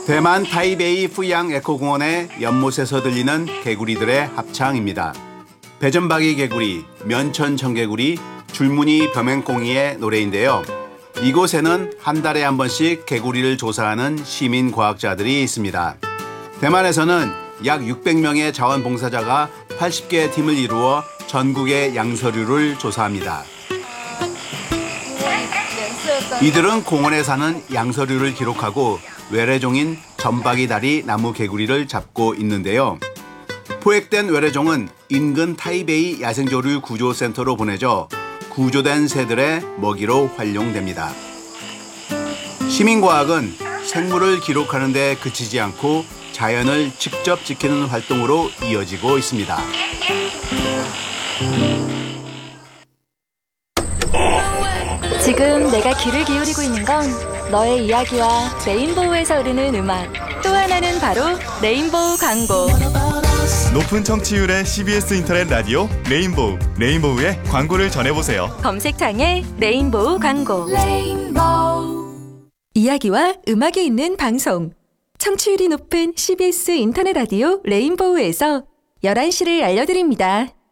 대만 타이베이 푸양 에코공원의 연못에서 들리는 개구리들의 합창입니다. 배전박이 개구리, 면천 청개구리, 줄무늬 벼맹꽁이의 노래인데요. 이곳에는 한 달에 한 번씩 개구리를 조사하는 시민 과학자들이 있습니다. 대만에서는 약 600명의 자원봉사자가 80개의 팀을 이루어 전국의 양서류를 조사합니다. 이들은 공원에 사는 양서류를 기록하고 외래종인 점박이 다리 나무 개구리를 잡고 있는데요. 포획된 외래종은 인근 타이베이 야생조류 구조센터로 보내져 구조된 새들의 먹이로 활용됩니다. 시민과학은 생물을 기록하는 데 그치지 않고 자연을 직접 지키는 활동으로 이어지고 있습니다. 지금 내가 귀를 기울이고 있는 건 너의 이야기와 레인보우에서 흐르는 음악, 또 하나는 바로 레인보우 광고. 높은 청취율의 CBS 인터넷 라디오 레인보우, 레인보우의 광고를 전해보세요. 검색창에 레인보우 광고. 이야기와 음악이 있는 방송. 청취율이 높은 CBS 인터넷 라디오 레인보우에서 11시를 알려드립니다.